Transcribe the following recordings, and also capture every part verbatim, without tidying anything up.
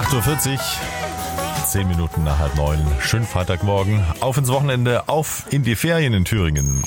acht Uhr vierzig, zehn Minuten nach halb neun. Schönen Freitagmorgen. Auf ins Wochenende, auf in die Ferien in Thüringen.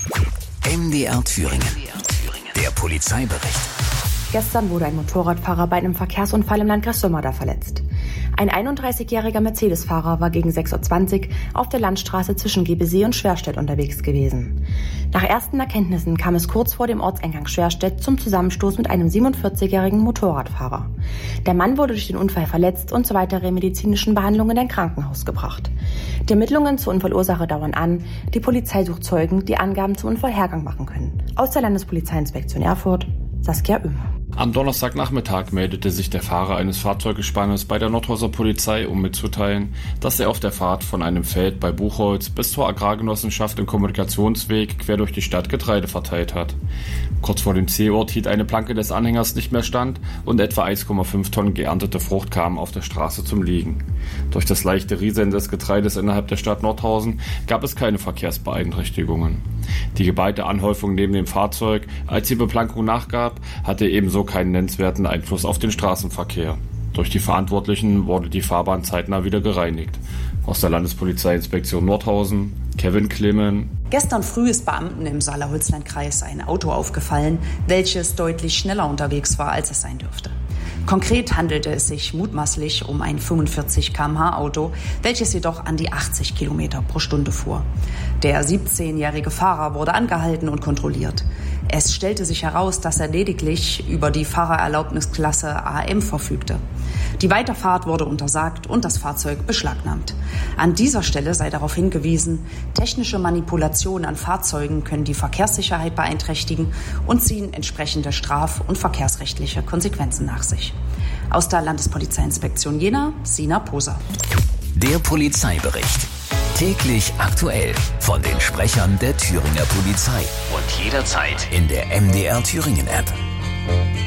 M D R Thüringen. Der Polizeibericht. Gestern wurde ein Motorradfahrer bei einem Verkehrsunfall im Landkreis Sömmerda verletzt. Ein einunddreißigjähriger Mercedes-Fahrer war gegen sechs Uhr zwanzig auf der Landstraße zwischen Gebesee und Schwerstedt unterwegs gewesen. Nach ersten Erkenntnissen kam es kurz vor dem Ortseingang Schwerstedt zum Zusammenstoß mit einem siebenundvierzigjährigen Motorradfahrer. Der Mann wurde durch den Unfall verletzt und zur weiteren medizinischen Behandlung in ein Krankenhaus gebracht. Die Ermittlungen zur Unfallursache dauern an. Die Polizei sucht Zeugen, die Angaben zum Unfallhergang machen können. Aus der Landespolizeiinspektion Erfurt, Saskia Oehmer. Am Donnerstagnachmittag meldete sich der Fahrer eines Fahrzeuggespannes bei der Nordhauser Polizei, um mitzuteilen, dass er auf der Fahrt von einem Feld bei Buchholz bis zur Agrargenossenschaft im Kommunikationsweg quer durch die Stadt Getreide verteilt hat. Kurz vor dem Zielort hielt eine Planke des Anhängers nicht mehr stand und etwa eins Komma fünf Tonnen geerntete Frucht kamen auf der Straße zum Liegen. Durch das leichte Rieseln des Getreides innerhalb der Stadt Nordhausen gab es keine Verkehrsbeeinträchtigungen. Die geballte Anhäufung neben dem Fahrzeug, als die Beplankung nachgab, hatte ebenso keinen nennenswerten Einfluss auf den Straßenverkehr. Durch die Verantwortlichen wurde die Fahrbahn zeitnah wieder gereinigt. Aus der Landespolizeiinspektion Nordhausen, Kevin Klimmen. Gestern früh ist Beamten im Saale-Holzland-Kreis ein Auto aufgefallen, welches deutlich schneller unterwegs war, als es sein dürfte. Konkret handelte es sich mutmaßlich um ein fünfundvierzig Kilometer pro Stunde Auto, welches jedoch an die achtzig Kilometer pro Stunde fuhr. Der siebzehnjährige Fahrer wurde angehalten und kontrolliert. Es stellte sich heraus, dass er lediglich über die Fahrererlaubnisklasse A M verfügte. Die Weiterfahrt wurde untersagt und das Fahrzeug beschlagnahmt. An dieser Stelle sei darauf hingewiesen, technische Manipulationen an Fahrzeugen können die Verkehrssicherheit beeinträchtigen und ziehen entsprechende straf- und verkehrsrechtliche Konsequenzen nach sich. Aus der Landespolizeiinspektion Jena, Sina Poser. Der Polizeibericht. Täglich aktuell von den Sprechern der Thüringer Polizei. Und jederzeit in der M D R Thüringen App.